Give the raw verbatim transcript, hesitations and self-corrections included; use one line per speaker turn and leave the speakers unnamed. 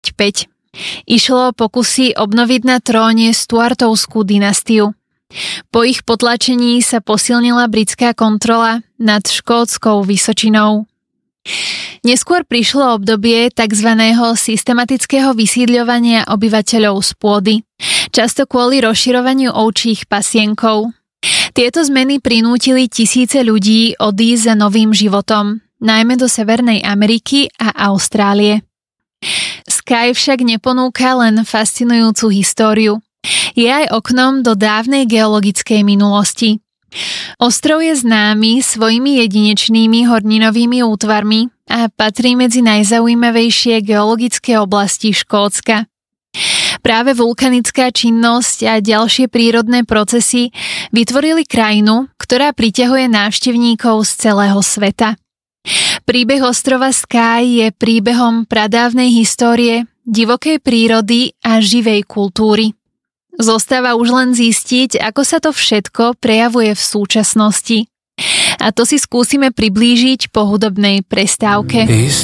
päť. Išlo o pokusy obnoviť na tróne Stuartovskú dynastiu. Po ich potlačení sa posilnila britská kontrola nad Škótskou vysočinou. Neskôr prišlo obdobie tzv. Systematického vysídľovania obyvateľov z pôdy, často kvôli rozširovaniu ovčích pasienkov. Tieto zmeny prinútili tisíce ľudí odísť za novým životom, najmä do Severnej Ameriky a Austrálie. Skye však neponúka len fascinujúcu históriu. Je aj oknom do dávnej geologickej minulosti. Ostrov je známy svojimi jedinečnými horninovými útvarmi a patrí medzi najzaujímavejšie geologické oblasti Škótska. Práve vulkanická činnosť a ďalšie prírodné procesy vytvorili krajinu, ktorá priťahuje návštevníkov z celého sveta. Príbeh ostrova Skye je príbehom pradávnej histórie, divokej prírody a živej kultúry. Zostáva už len zistiť, ako sa to všetko prejavuje v súčasnosti. A to si skúsime priblížiť po hudobnej prestávke.